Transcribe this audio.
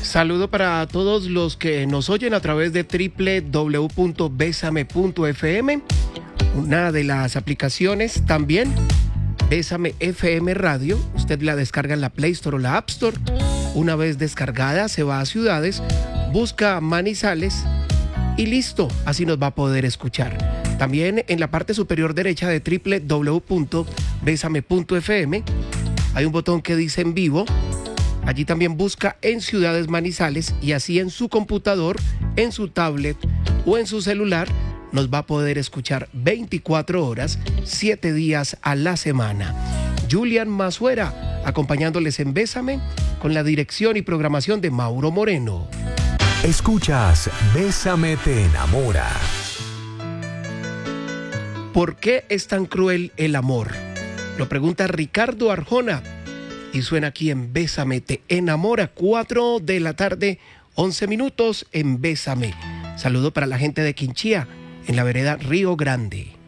Saludo para todos los que nos oyen a través de www.besame.fm, una de las aplicaciones también, Bésame FM Radio. Usted la descarga en la Play Store o la App Store. Una vez descargada, se va a ciudades, busca Manizales y listo, así nos va a poder escuchar. También en la parte superior derecha de www.besame.fm hay un botón que dice en vivo. Allí también busca en Ciudades Manizales y así en su computador, en su tablet o en su celular nos va a poder escuchar 24 horas, 7 días a la semana. Julian Mazuera acompañándoles en Bésame con la dirección y programación de Mauro Moreno. Escuchas Bésame te enamora. ¿Por qué es tan cruel el amor? Lo pregunta Ricardo Arjona. Y suena aquí en Bésame te enamora, 4 de la tarde, 11 minutos en Bésame. Saludo para la gente de Quinchía, en la vereda Río Grande.